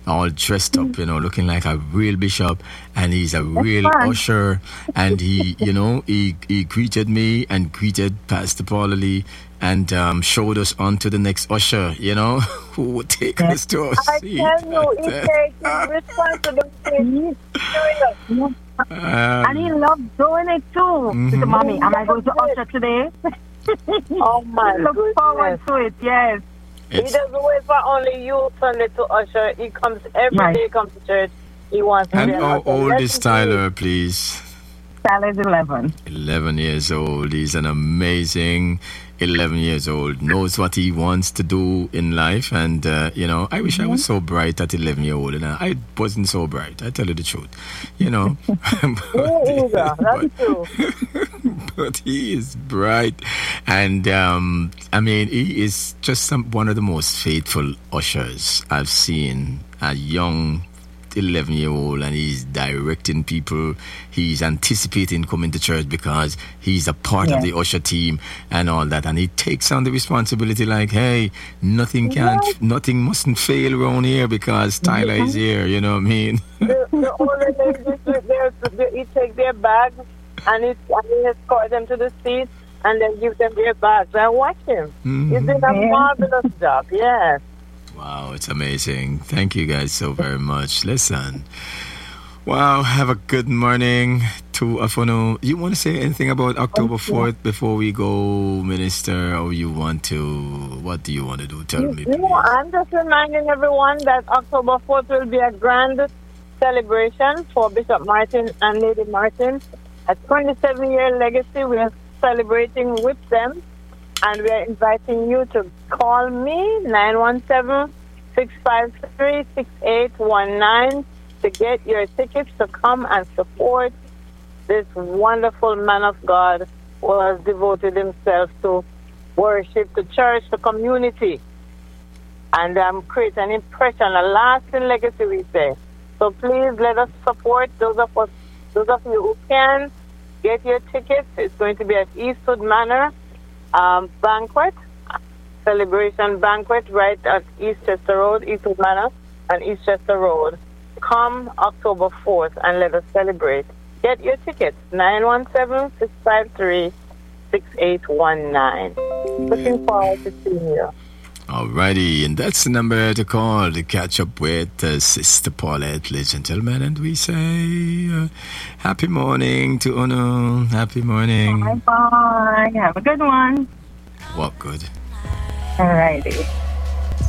all dressed up, looking like a real bishop, and he's a real usher. And he, he greeted me and greeted Pastor Paula Lee and showed us on to the next usher, who would take us to our seat. I tell you, he takes responsibility. And he loves doing it too. So, Mommy, am I going to usher today? Oh my Look forward to it, yes. He doesn't wait for only you Sunday to usher. He comes every day, he comes to church. He wants to And be how old is Tyler, please? Tyler's 11. 11 years old. He's an amazing 11 years old. Knows what he wants to do in life. And, I wish I was so bright at 11 years old. And I wasn't so bright. I tell you the truth. That's true. But he is bright. And, he is just one of the most faithful ushers I've seen. A young 11-year-old, and he's directing people. He's anticipating coming to church because he's a part of the usher team and all that, and he takes on the responsibility like, hey, nothing mustn't fail around here because Tyler is here. You know what I mean? The older ladies, he takes their bags and he escorts them to the seat and then gives them their bags. I watch him. He's doing a marvelous job. Yes. Wow, it's amazing. Thank you guys so very much. Listen. Wow, have a good morning to Afono. You want to say anything about October 4th before we go, Minister, or what do you want to do? Tell me. I'm just reminding everyone that October 4th will be a grand celebration for Bishop Martin and Lady Martin. A 27-year legacy. We are celebrating with them. And we are inviting you to call me, 917-653-6819, to get your tickets to come and support this wonderful man of God who has devoted himself to worship, to church, to community, and create an impression, a lasting legacy, we say. So please let us support those of you who can. Get your tickets. It's going to be at Eastwood Manor. Celebration banquet right at Eastchester Road, Eastwood Manor and Eastchester Road. Come October 4th and let us celebrate. Get your tickets, 917-653-6819. Looking forward to seeing you. Alrighty, and that's the number to call to catch up with Sister Paulette, ladies and gentlemen. And we say happy morning to Uno. Happy morning. Bye-bye. Have a good one. Walk good. Alrighty.